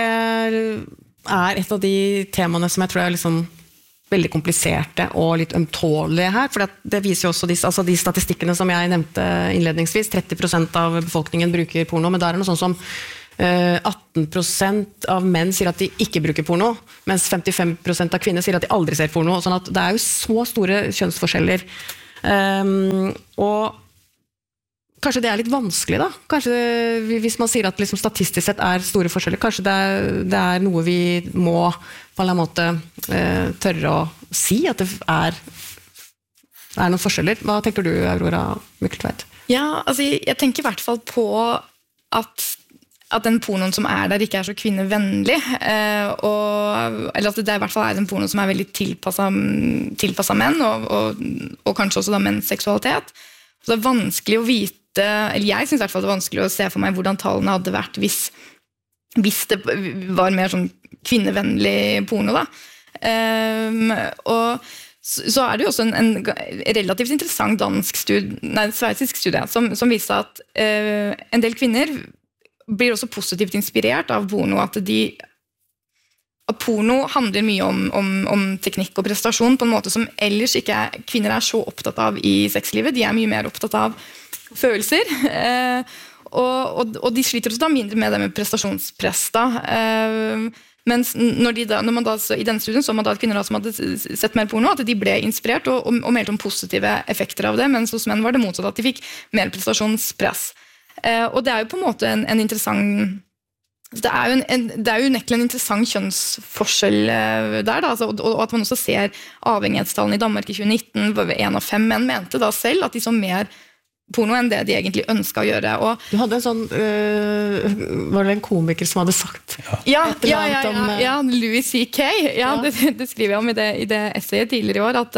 S2: er et av de temaene som jeg tror er liksom veldig kompliserte og litt ømtålige her, for det viser jo også de, altså de statistikkene som jeg nevnte innledningsvis, tretti prosent av befolkningen bruker porno, men der er det noe sånn som uh, atten prosent av menn sier at de ikke bruker porno, mens femtifem prosent av kvinner sier at de aldri ser porno, sånn at det er jo så store kjønnsforskjeller. Um, og kanskje det er litt vanskelig da, kanskje det, hvis man sier at liksom statistisk sett er store forskjeller, kanskje det er, det er noe vi må på en eller annen måte eh, tørre å si, at det er, er noen forskjeller. Hva tenker du, Aurora Mykltveit?
S4: Ja, altså jeg, jeg tenker i hvert fall på at, at den pornoen som er der ikke er så kvinnevennlig, eh, og, eller at det i hvert fall er en porno som er veldig tilpasset, tilpasset menn, og, og, og kanskje også da menns seksualitet. Så det er vanskelig å vite, eller jeg synes i hvert fall det er vanskelig å se for meg hvordan tallene hadde vært hvis, hvis det var mer sånn kvinnevennlig porno da. Um, og så, så er det jo også en, en relativt interessant dansk studie, nei, sveitsisk studie som, som viser at uh, en del kvinner blir også positivt inspirert av porno, at de at porno handler mye om, om, om teknikk og prestasjon på en måte som ellers ikke er, kvinner er så opptatt av i sexlivet. De er mye mer opptatt av følelser, eh, og, og, og de sliter også da mindre med det med prestasjonspress da. Eh, mens når, de da, når man da, i den studien så man da at kvinner da, som hadde sett mer porno, at de ble inspirert og, og, og meldte om positive effekter av det, mens hos menn var det motsatt, at de fikk mer prestasjonspress. Eh, og det er jo på en måte en, en interessant Det er jo en, en, det er jo nekkelig en interessant kjønnsforskjell der, da, altså, og, og at man også ser avhengighetstallene i Danmark i tjue nitten, en av fem menn mente da selv at de så mer porno enn det de egentlig ønsket å gjøre. Og,
S2: du hadde en sånn, øh, var det en komiker som hadde sagt
S4: ja, ja, ja, ja,
S2: om,
S4: ja, Louis C K, ja, ja. Det, det skriver jeg om i det, i det essayet tidligere i år, at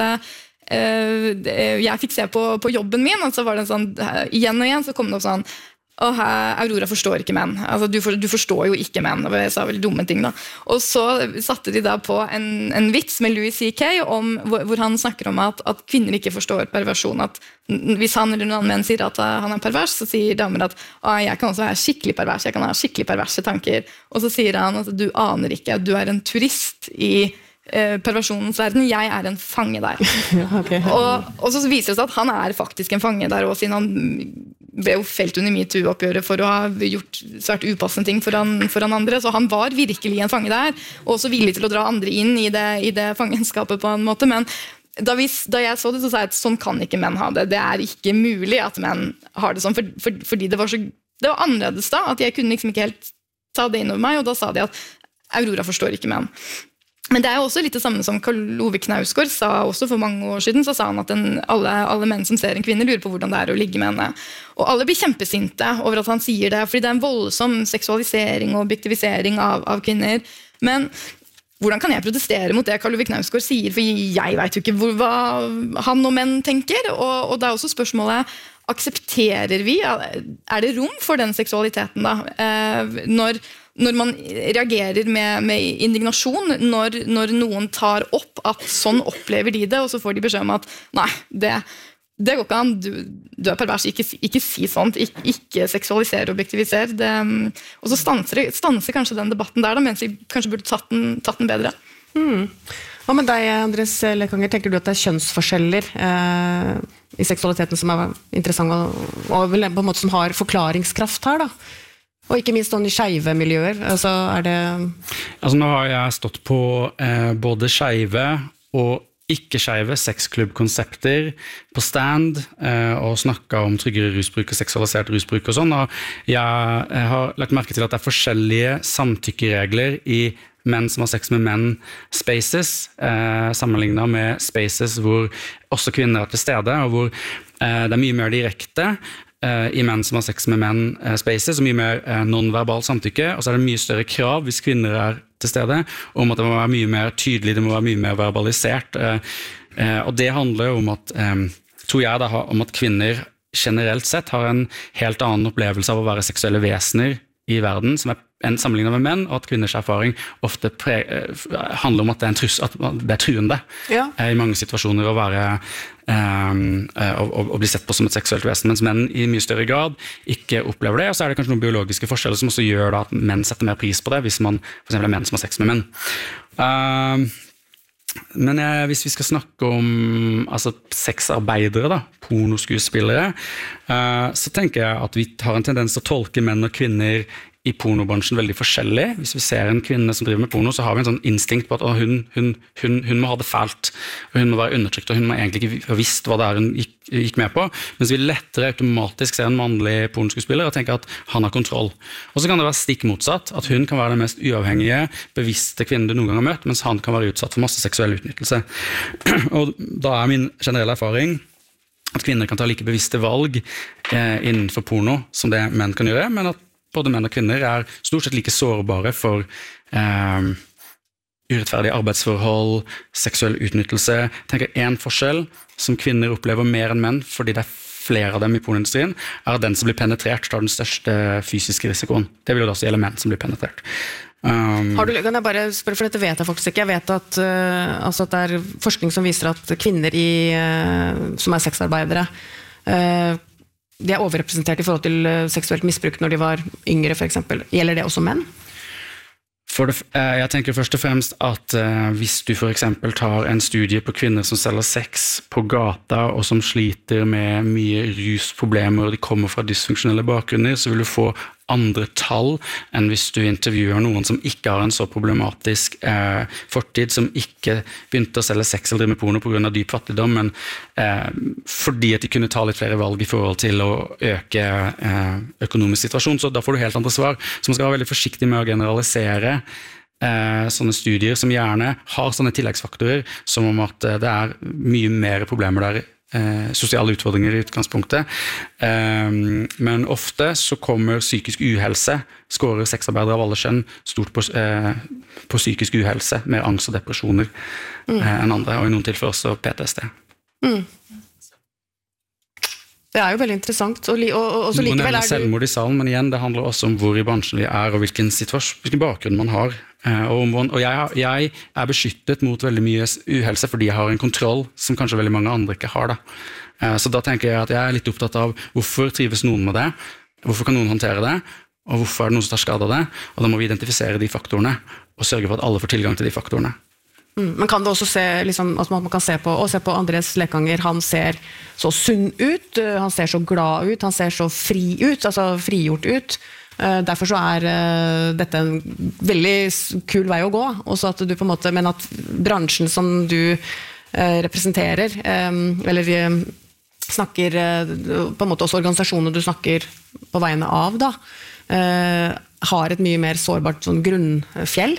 S4: øh, jeg fikk se på, på jobben min, og så var det en sånn, igjen og igjen så kom det opp sånn, og her, Aurora forstår ikke menn. Altså, du, for, du forstår jo ikke menn. Og jeg sa veldig dumme ting da. Og så satte de da på en, en vits med Louis C K om, hvor, hvor han snakker om at, at kvinner ikke forstår perversjon. At hvis han eller noen annen menn sier at uh, han er pervers, så sier damer at jeg kan også være skikkelig pervers, jeg kan ha skikkelig perverse tanker. Og så sier han at du aner ikke, du er en turist i uh, perversjonens verden, jeg er en fange der.
S2: Ja, okay.
S4: og, og så viser det seg at han er faktisk en fange der, og siden han ble jo felt under MeToo-oppgjøret for å ha gjort svært upassende ting foran, foran andre, så han var virkelig en fange der, og også villig til å dra andre inn i det, i det fangenskapet på en måte, men da, vi, da jeg så det, så sa jeg at sånn kan ikke menn ha det, det er ikke mulig at menn har det sånn, for, for, fordi det var så det var annerledes da, at jeg kunne liksom ikke helt ta det inn over meg, og da sa de at Aurora forstår ikke menn. Men det er jo også litt det samme som Karl Ove Knausgård sa også for mange år siden, så sa han at en, alle, alle menn som ser en kvinne lurer på hvordan det er å ligge med henne. Og alle blir kjempesinte over at han sier det, fordi det er en voldsom seksualisering og objektivisering av, av kvinner. Men hvordan kan jeg protestere mot det Karl Ove Knausgård sier, for jeg vet jo ikke hvor, hva han og menn tenker, og, og det er også spørsmålet, aksepterer vi, er det rom for den seksualiteten da, eh, når når man reagerer med, med indignasjon, når, når noen tar opp at sånn opplever de det, og så får de beskjed om at nei, det, det går ikke an, du, du er pervers, ikke, ikke si sånt, ikke, ikke seksualisere og objektivisere. Det, og så stanser, stanser kanskje den debatten der, da, mens vi kanskje burde tatt den, tatt den bedre.
S2: Mm. Hva med deg, Andres Lekanger, tenker du at det er kjønnsforskjeller eh, i seksualiteten som er interessant, og, og vel på en måte som har forklaringskraft her da? Og ikke minst noen i skeive miljøer, altså er det...
S1: Altså nå har jeg stått på eh, både skeive og ikke-skeive sexklubbkonsepter på stand eh, og snakket om tryggere rusbruk og seksualisert rusbruk og sånn, og jeg, jeg har lagt merke til at det er forskjellige samtykkeregler i menn som har sex med menn spaces, eh, sammenlignet med spaces hvor også kvinner er til stede, og hvor eh, det er mye mer direkte, i menn som har sex med menn spaces, og mye mer non-verbal samtykke, og så er det mye større krav hvis kvinner er til stede, om at det må være mye mer tydelig, det må være mye mer verbalisert, og det handler om at, tror jeg da, om at kvinner generelt sett har en helt annen opplevelse av å være seksuelle vesener i verden, som er en sammenlignet med menn, og at kvinners erfaring ofte pre handler om at det er, en trus at det er truende
S2: ja.
S1: i mange situasjoner å være um, å, å bli sett på som et seksuelt vesen, mens menn i mye større grad ikke opplever det, og så er det kanskje noen biologiske forskjeller som også gjør da, at menn setter mer pris på det, hvis man for eksempel er menn som har sex med menn. Um, Men eh, hvis vi skal snakke om altså, sexarbeidere, da, pornoskuespillere, eh, så tenker jeg at vi har en tendens til å tolke menn og kvinner i pornobransjen veldig forskjellig. Hvis vi ser en kvinne som driver med porno, så har vi en sånn instinkt på at å, hun, hun, hun, hun må ha det fælt, og hun må være undertrykt, og hun må egentlig ikke ha visst hva det er hun gikk, gikk med på, mens vi lettere automatisk ser en mannlig pornoskuespiller og tenker at han har kontroll. Og så kan det være stikk motsatt, at hun kan være den mest uavhengige, bevisste kvinnen du noen gang har møtt, mens han kan være utsatt for masse seksuell utnyttelse. Og da er min generelle erfaring at kvinner kan ta like bevisste valg eh, innenfor porno som det menn kan gjøre, men at både menn og kvinner er stort sett like sårbare for eh, urettferdige arbeidsforhold, seksuell utnyttelse. Jeg tenker en forskjell som kvinner opplever mer enn menn, fordi det er flere av dem i pornoindustrien, er at den som blir penetrert tar den største fysiske risikoen. Det vil jo også gjelde menn som blir penetrert. Um,
S2: Har du, kan jeg bare spørre, for dette vet jeg faktisk ikke. Jeg vet at, uh, altså at det er forskning som viser at kvinner i, uh, som er sexarbeidere, uh, de er overrepresentert i forhold til seksuelt misbruk når de var yngre, for eksempel. Gjelder det også menn?
S1: For det, jeg tenker først og fremst at uh, hvis du for eksempel tar en studie på kvinner som selger sex på gata, og som sliter med mye rusproblemer, og de kommer fra dysfunksjonelle bakgrunner, så vil du få andre tall enn hvis du intervjuer noen som ikke har en så problematisk eh, fortid, som ikke begynte å selge sex eller drive med porno på grunn av dyp fattigdom, men eh, fordi at de kunne ta litt flere valg i forhold til å øke eh, økonomisk situasjon, så da får du helt andre svar. Så man skal være veldig forsiktig med å generalisere eh, sånne studier som gjerne har sånne tilleggsfaktorer, som om at eh, det er mye mer problemer der, Eh, sosiale utfordringer i utgangspunktet. Eh, men ofte så kommer psykisk uhelse, skårer sexarbeidere av alle skjønn, stort på, eh, på psykisk uhelse, med angst og depresjoner mm. eh, enn andre, og i noen tilfeller også P T S D. Mm.
S2: Det er jo veldig interessant, og, og, og, og så likevel er du...
S1: selvmord i salen, men igjen, det handler også om hvor i bransjen vi er, og hvilken, hvilken bakgrunn man har. Og, og jeg, jeg er beskyttet mot veldig mye uhelse, fordi jeg har en kontroll som kanskje veldig mange andre ikke har. Da. Så da tenker jeg at jeg er litt opptatt av hvorfor trives noen med det, hvorfor kan noen håndtere det, og hvorfor er det noen som tar skade av det, og da må vi identifisere de faktorene, og sørge for at alle får tilgang til de faktorene.
S2: Mm, men kan det også se, liksom, at man kan se på, og se på Andres Lekanger, han ser så sunn ut, han ser så glad ut, han ser så fri ut, altså frigjort ut. Derfor så er dette en veldig kul vei å gå, også at du på en måte, men at bransjen som du representerer, eller snakker, på en måte også organisasjoner du snakker på vegne av da, har et mye mer sårbart sånn grunnfjell.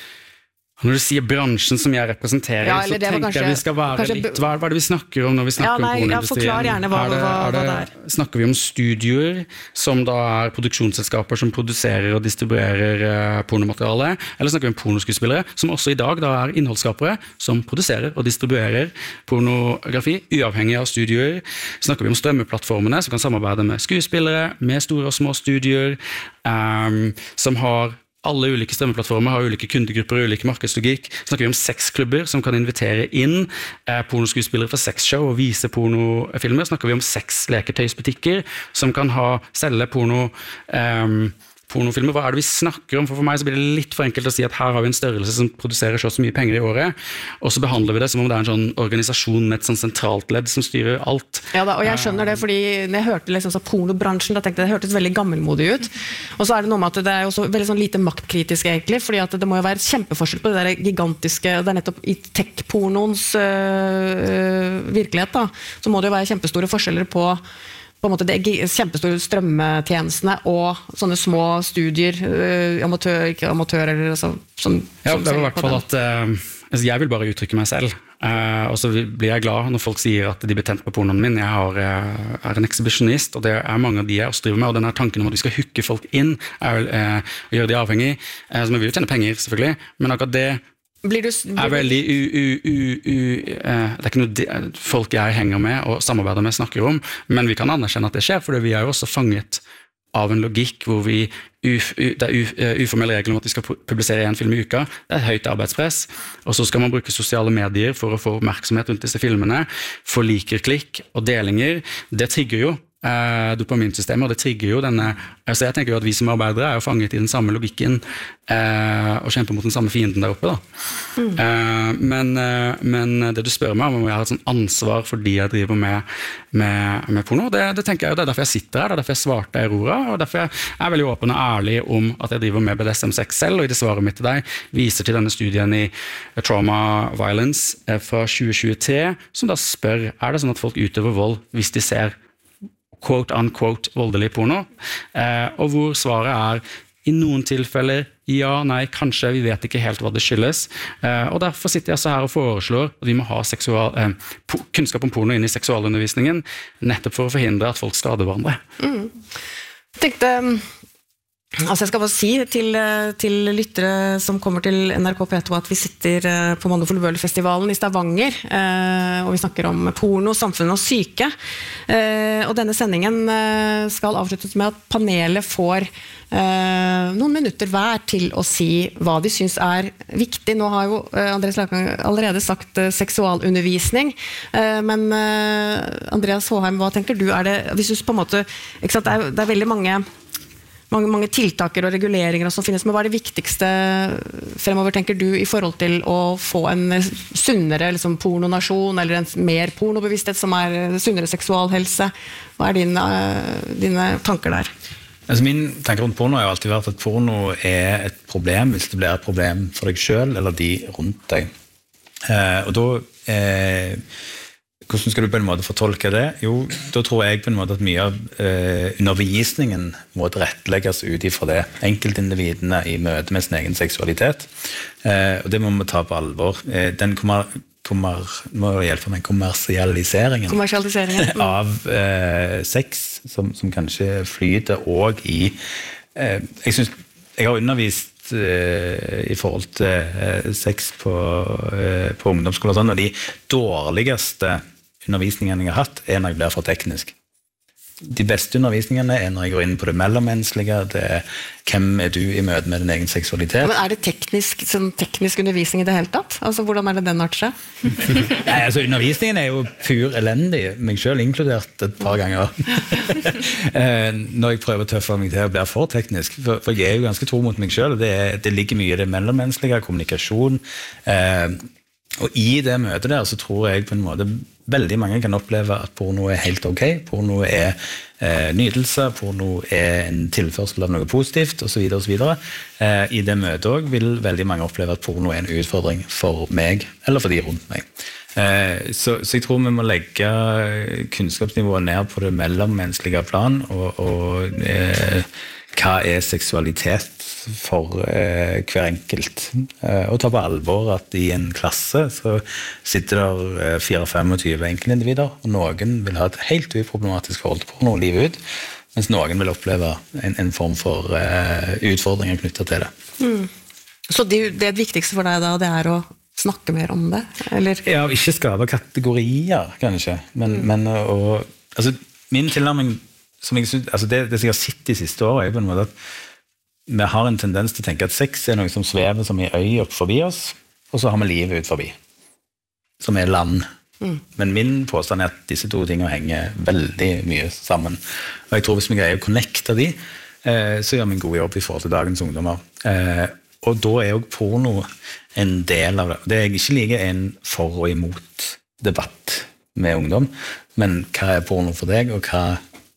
S1: Når du sier bransjen som jeg representerer, ja, så tenker kanskje, jeg vi skal være kanskje, litt, hva er det vi snakker om når vi snakker ja, nei, om pornoindustrien?
S2: Ja, forklar gjerne hva, er det, hva, hva det er.
S1: Snakker vi om studioer, som da er produksjonsselskaper som produserer og distribuerer uh, pornomateriale, eller snakker vi om pornoskuespillere, som også i dag da er innholdsskapere, som produserer og distribuerer pornografi, uavhengig av studioer. Snakker vi om strømmeplattformene, som kan samarbeide med skuespillere, med store og små studier, um, som har alle ulike strømmeplattformer har ulike kundegrupper og ulike markedslogikk. Snakker vi om sexklubber som kan invitere inn eh, pornoskuespillere for sexshow og vise pornofilmer. Snakker vi om sexleketøysbutikker som kan ha, selge porno, eh, pornofilmer. Hva er det vi snakker om? For for meg så blir det litt for enkelt å si at her har vi en størrelse som produserer så mye penger i året, og så behandler vi det som om det er en sånn organisasjon med et sånn sentralt ledd som styrer alt.
S2: Ja da, og jeg skjønner det, fordi når jeg hørte liksom så pornobransjen, da tenkte jeg det hørtes veldig gammelmodig ut. Og så er det noe med at det er også veldig sånn lite maktkritisk egentlig, fordi at det må jo være kjempeforskjell på det der gigantiske, det er nettopp i tech-pornoens øh, virkelighet da, så må det jo være kjempestore forskjeller på på en måte det kjempestore strømmetjenestene og sånne små studier, uh, amatør, ikke amatør, eller altså, som,
S1: ja,
S2: som
S1: det var i hvert fall at uh, altså jeg vil bare uttrykke meg selv, uh, og så blir jeg glad når folk sier at de blir tent på pornoen min. Jeg har, uh, er en exhibitionist, og det er mange av de jeg også driver med, og denne tanken om at vi skal hooke folk inn, er vel, uh, og gjøre de avhengig, uh, så vi vil jo tjene penger selvfølgelig, men akkurat det
S2: Blir du, blir
S1: er veldig u, u, u, u, eh, det er ikke noe de, folk jeg henger med og samarbeider med snakker om, men vi kan anerkjenne at det skjer, for vi er jo også fanget av en logikk hvor vi uf, u, det er uf, uformell regel om at vi skal publisere en film i uka, det er et høyt arbeidspress, og så skal man bruke sosiale medier for å få oppmerksomhet rundt disse filmene, få liker, klikk og delinger, det trigger jo Eh, dopaminsystemet, og det trigger jo denne altså jeg tenker jo at vi som arbeidere er jo fanget i den samme logikken eh, og kjemper mot den samme fienden der oppe da. Mm. Eh, men, eh, men det du spør meg om jeg har et sånn ansvar fordi jeg driver med, med, med porno, det, det tenker jeg jo, det er derfor jeg sitter her, det er derfor jeg svarte Aurora, og derfor jeg er veldig åpen og ærlig om at jeg driver med B D S M sex selv, og i det svaret mitt til deg viser til denne studien i Trauma Violence eh, fra tjue tjuetre, som da spør, er det sånn at folk utøver vold hvis de ser quote-unquote voldelig porno, eh, og hvor svaret er i noen tilfeller ja, nei, kanskje, vi vet ikke helt hva det skyldes, eh, og derfor sitter jeg så her og foreslår at vi må ha seksual, eh, kunnskap om porno inn i seksualundervisningen, nettopp for å forhindre at folk skader hverandre.
S2: Mm. Jeg tenkte Altså jeg skal bare si til, til lyttere som kommer til N R K P to at vi sitter på Mandeful-Bøhler-festivalen i Stavanger, eh, og vi snakker om porno, samfunn og syke. Eh, og denne sendingen skal avsluttes med at panelet får eh, noen minutter hver til å si hva de synes er viktig. Nå har jo eh, Andreas Lakan allerede sagt eh, seksualundervisning, eh, men eh, Andreas Håheim, hva tenker du? Er det, hvis du på en måte, ikke sant, det er, det er veldig mange Mange, mange tiltaker og reguleringer som finnes, men hva er det viktigste fremover, tenker du, i forhold til å få en sunnere liksom, pornonasjon, eller en mer pornobevissthet som er sunnere seksualhelse? Hva er dine, dine tanker der?
S3: Altså min tanke rundt porno har jo alltid vært at porno er et problem hvis det blir et problem for deg selv eller de rundt deg. Eh, og da eh, hvordan skal du på en måte fortolke det? Jo, da tror jeg på en måte at mye av eh, undervisningen må tilrettelegges ut ifra det. Enkeltindividene i møte med sin egen seksualitet. Eh, og det må vi ta på alvor. Eh, den kommer, kommer, må hjelpe med kommersialiseringen,
S2: kommersialiseringen. Mm.
S3: av eh, sex, som, som kanskje flyter også i... Eh, jeg synes, jeg har undervist i forhold til sex på, på ungdomsskoler og sånn, og de dårligste undervisningene jeg har hatt er når jeg blir for teknisk. De beste undervisningene er når jeg går inn på det mellommenneskelige, det er hvem er du i møte med din egen seksualitet.
S2: Men er det teknisk, sånn teknisk undervisning i det hele tatt? Altså, hvordan er det den arter seg?
S3: Nei, altså undervisningen er jo pur elendig, meg selv inkludert et par ganger. Når jeg prøver å tøffe meg til å bli for teknisk, for, for jeg er jo ganske tro mot meg selv, det, er, det ligger mye i det mellommenneskelige, kommunikasjon, eh, og i det møtet der så tror jeg på en måte veldig mange kan oppleve at porno er helt ok, porno er eh, nytelse, porno er en tilførsel av noe positivt, og så videre og så videre. Eh, I det møtet også vil veldig mange oppleve at porno er en utfordring for meg, eller for de rundt meg. Eh, så, så jeg tror vi må legge kunnskapsnivået ned på det mellommenneskelige plan, og, og eh, hva er seksualitet for eh, hver enkelt. Eh, og ta på alvor at i en klasse så sitter der eh, fire femogtyve enkeltindivider, og noen vil ha et helt uproblematisk forhold til porno livet ut, mens noen vil oppleve en, en form for eh, utfordringer knyttet til det.
S2: Mm. Så det, det viktigste for deg da, det er å snakke mer om det? Eller?
S3: Ja, ikke skape kategorier, kanskje. Men, mm. men og, altså, min tilnærming som jeg synes, altså det, det som jeg har sett de siste årene er på en måte at vi har en tendens til å tenke at sex er noe som svever som i øy opp forbi oss, og så har vi livet ut forbi, som er land. Mm. Men min påstand er at disse to tingene henger veldig mye sammen. Og jeg tror hvis vi greier å connecte de, eh, så gjør vi en god jobb i forhold til dagens ungdommer. Eh, og da er jo porno en del av det. Det er ikke like en for og imot debatt med ungdom, men hva er porno for deg, og hva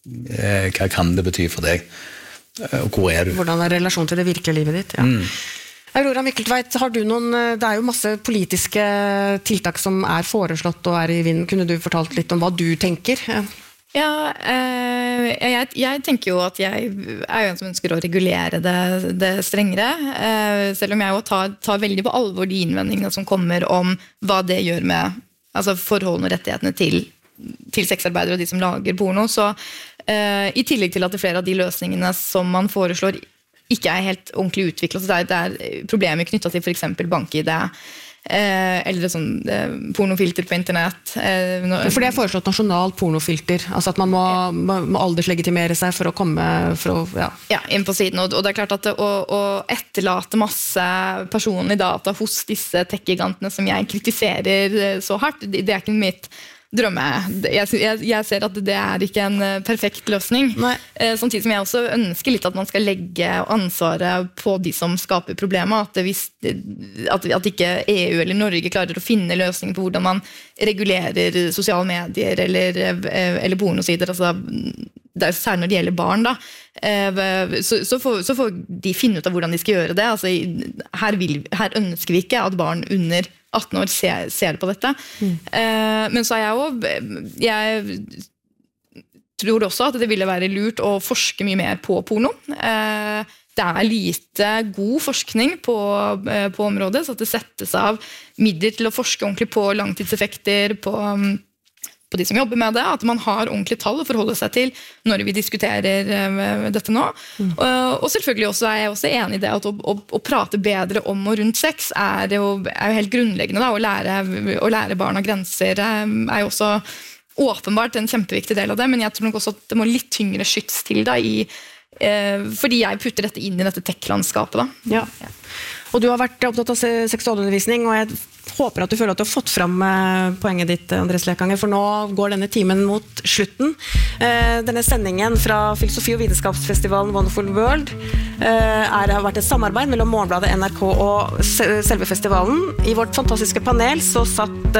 S3: hva kan det bety for deg, og hvor er du?
S2: Hvordan er relasjonen til det virkelige livet ditt? Ja. Mm. Aurora Mykkeltveit, har du noen, det er jo masse politiske tiltak som er foreslått og er i vinden. Kunne du fortalt litt om hva du tenker?
S4: Ja, eh, jeg, jeg tenker jo at jeg er jo en som ønsker å regulere det, det strengere, eh, selv om jeg jo tar, tar veldig på alvor de innvendingene som kommer om hva det gjør med altså forholdene og rettighetene til til sexarbeidere og de som lager porno, så uh, i tillegg til at flere av de løsningene som man foreslår ikke er helt ordentlig utviklet. Så det er, det er problemer knyttet til for eksempel bank-I D, Eh, eller sånn eh, pornofilter på internett. Eh, no,
S2: for det er foreslått nasjonalt pornofilter, altså at man må, må, må alderslegitimere seg for å komme for å, ja.
S4: Ja, inn på siden, og, og det er klart at det, å, å etterlate masse personlige data hos disse tech-gigantene som jeg kritiserer så hardt, det, det er ikke mitt drømme. Jeg, jeg, jeg ser at det er ikke en perfekt løsning. Eh, samtidig som jeg også ønsker litt at man skal legge ansvaret på de som skaper problemet, at, hvis, at, at ikke E U eller Norge klarer å finne løsninger på hvordan man regulerer sosiale medier eller, eller pornosider, altså det er særlig når det gjelder barn da, så, så, får, så får de finne ut av hvordan de skal gjøre det. Altså, her, vil, her ønsker vi ikke at barn under atten år ser, ser på dette. Mm. Eh, men så er jeg jo, jeg tror også at det ville være lurt å forske mye mer på porno. Eh, det er lite god forskning på, eh, på området, så at det settes av midler til å forske ordentlig på langtidseffekter, på på de som jobber med det, at man har ordentlige tall å forholde seg til når vi diskuterer uh, dette nå. Mm. Uh, og selvfølgelig også er jeg også enig i det at å, å, å prate bedre om og rundt sex er jo, er jo helt grunnleggende. Da, å, lære, å lære barna grenser um, er jo også åpenbart en kjempeviktig del av det, men jeg tror nok også at det må litt tyngre skyts til da, i, uh, fordi jeg putter dette inn i dette tech-landskapet. Da.
S2: Ja. Ja. Og du har vært opptatt av seksualundervisning, og jeg håper at du føler at du har fått fram poenget ditt, Andres Lekanger, for nå går denne timen mot slutten. Denne sendingen fra Filosofi- og vitenskapsfestivalen Wonderful World er, har vært et samarbeid mellom Morgenbladet, N R K og selve festivalen. I vårt fantastiske panel så satt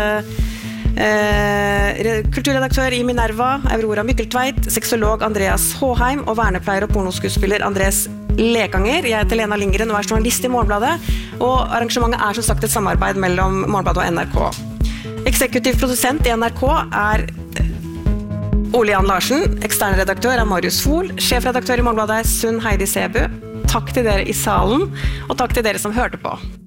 S2: Eh, kulturredaktør i Minerva, Aurora Mykkeltveit, sexolog Andreas Håheim og vernepleier og pornoskuespiller Andres Lekanger. Jeg heter Lena Lindgren og er journalist i Morgenbladet, og arrangementet er som sagt et samarbeid mellom Morgenbladet og N R K. Eksekutiv produsent i N R K er Ole Jan Larsen, eksternredaktør er Marius Fohl, sjefredaktør i Morgenbladet er Sunn Heidi Sebu. Takk til dere i salen, og takk til dere som hørte på.